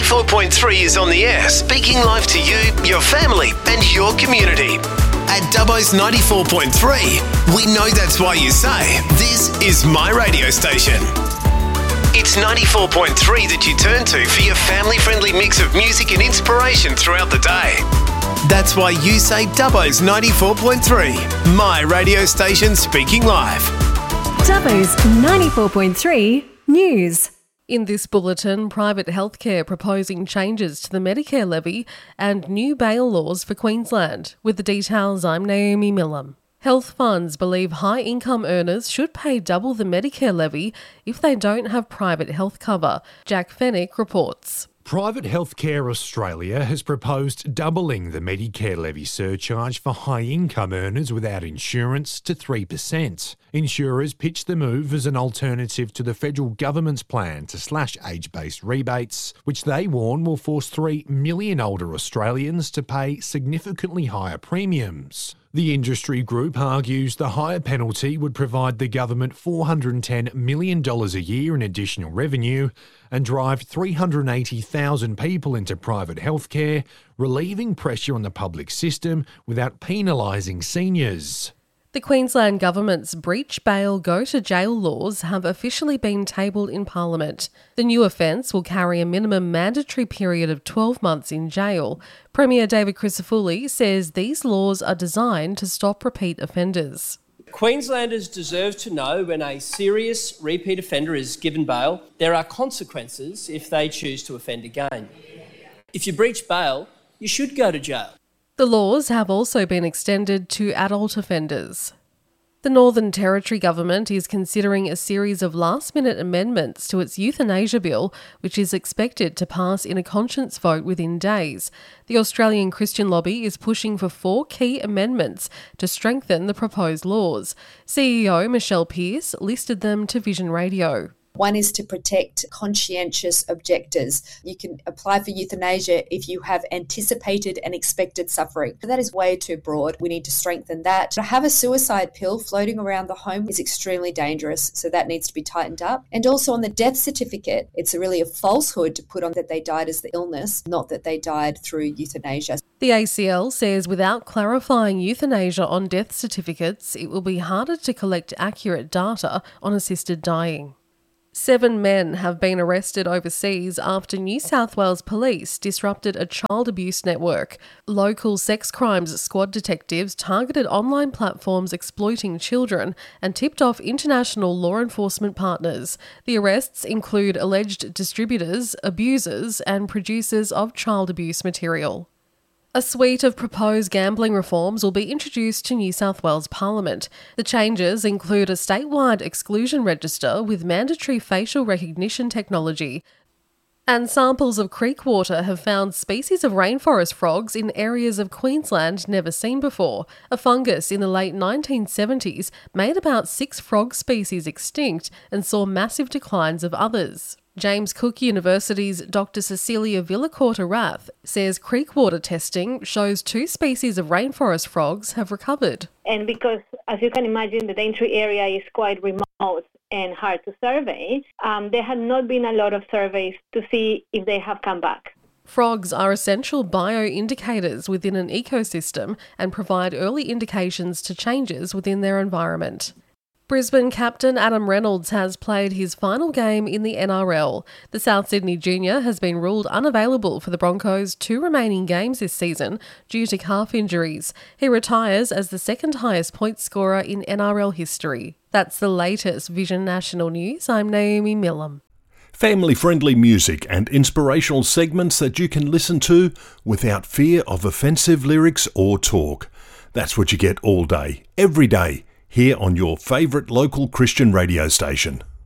94.3 is on the air, speaking live to you, your family and your community. At Dubbo's 94.3, we know that's why you say, this is my radio station. It's 94.3 that you turn to for your family-friendly mix of music and inspiration throughout the day. That's why you say Dubbo's 94.3, my radio station speaking live. Dubbo's 94.3 News. In this bulletin, private healthcare proposing changes to the Medicare levy and new bail laws for Queensland. With the details, I'm Naomi Millam. Health funds believe high-income earners should pay double the Medicare levy if they don't have private health cover. Jack Fennick reports. Private Healthcare Australia has proposed doubling the Medicare levy surcharge for high-income earners without insurance to 3%. Insurers pitch the move as an alternative to the federal government's plan to slash age-based rebates, which they warn will force 3 million older Australians to pay significantly higher premiums. The industry group argues the higher penalty would provide the government $410 million a year in additional revenue and drive 380,000 people into private healthcare, relieving pressure on the public system without penalising seniors. The Queensland Government's breach bail go to jail laws have officially been tabled in Parliament. The new offence will carry a minimum mandatory period of 12 months in jail. Premier David Crisafulli says these laws are designed to stop repeat offenders. Queenslanders deserve to know when a serious repeat offender is given bail, there are consequences if they choose to offend again. If you breach bail, you should go to jail. The laws have also been extended to adult offenders. The Northern Territory Government is considering a series of last-minute amendments to its euthanasia bill, which is expected to pass in a conscience vote within days. The Australian Christian Lobby is pushing for 4 key amendments to strengthen the proposed laws. CEO Michelle Pearce listed them to Vision Radio. One is to protect conscientious objectors. You can apply for euthanasia if you have anticipated and expected suffering. That is way too broad. We need to strengthen that. To have a suicide pill floating around the home is extremely dangerous, so that needs to be tightened up. And also on the death certificate, it's really a falsehood to put on that they died as the illness, not that they died through euthanasia. The ACL says without clarifying euthanasia on death certificates, it will be harder to collect accurate data on assisted dying. 7 men have been arrested overseas after New South Wales police disrupted a child abuse network. Local sex crimes squad detectives targeted online platforms exploiting children and tipped off international law enforcement partners. The arrests include alleged distributors, abusers, and producers of child abuse material. A suite of proposed gambling reforms will be introduced to New South Wales Parliament. The changes include a statewide exclusion register with mandatory facial recognition technology. And samples of creek water have found species of rainforest frogs in areas of Queensland never seen before. A fungus in the late 1970s made about 6 frog species extinct and saw massive declines of others. James Cook University's Dr. Cecilia Villacorta-Rath says creek water testing shows 2 species of rainforest frogs have recovered. And because, as you can imagine, the entry area is quite remote and hard to survey, there had not been a lot of surveys to see if they have come back. Frogs are essential bioindicators within an ecosystem and provide early indications to changes within their environment. Brisbane captain Adam Reynolds has played his final game in the NRL. The South Sydney junior has been ruled unavailable for the Broncos' 2 remaining games this season due to calf injuries. He retires as the second highest point scorer in NRL history. That's the latest Vision National News. I'm Naomi Millam. Family-friendly music and inspirational segments that you can listen to without fear of offensive lyrics or talk. That's what you get all day, every day, here on your favourite local Christian radio station.